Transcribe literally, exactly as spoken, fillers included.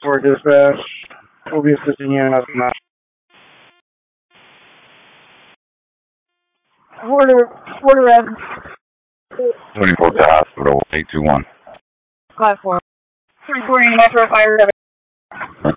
For dispatch, we'll be assisting you in asking that. Florida, Florida Red. twenty-four to hospital, eight two one. five four. Reporting Metro Fire.